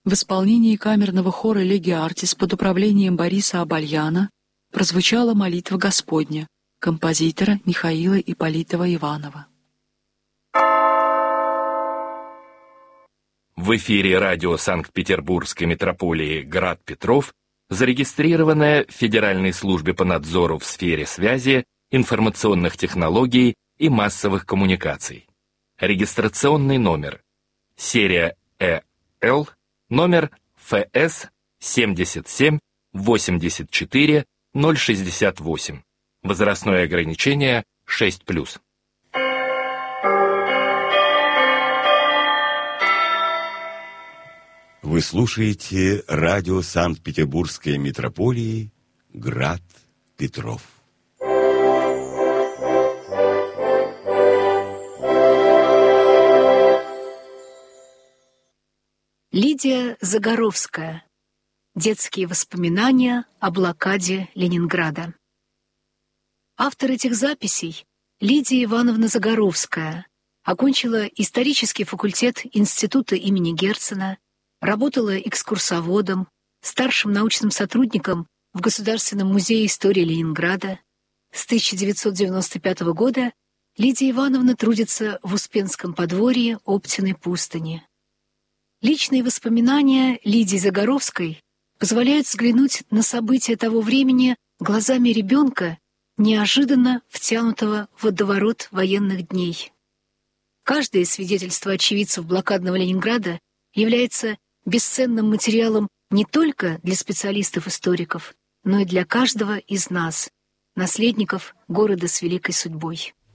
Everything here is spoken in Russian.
В исполнении камерного хора «Леги Артис» под управлением Бориса Абальяна прозвучала молитва Господня композитора Михаила Ипполитова-Иванова. В эфире радио Санкт-Петербургской метрополии «Град Петров» зарегистрированная в Федеральной службе по надзору в сфере связи, информационных технологий и массовых коммуникаций. Регистрационный номер. Серия ЭЛ, номер ФС 77 84 068. Возрастное ограничение 6+. Вы слушаете радио Санкт-Петербургской метрополии «Град Петров». Лидия Загоровская. Детские воспоминания о блокаде Ленинграда. Автор этих записей Лидия Ивановна Загоровская окончила исторический факультет Института имени Герцена, работала экскурсоводом, старшим научным сотрудником в Государственном музее истории Ленинграда. С 1995 года Лидия Ивановна трудится в Успенском подворье Оптиной пустыни. Личные воспоминания Лидии Загоровской позволяют взглянуть на события того времени глазами ребенка, неожиданно втянутого в водоворот военных дней. Каждое свидетельство очевидцев блокадного Ленинграда является бесценным материалом не только для специалистов-историков, но и для каждого из нас, наследников города с великой судьбой.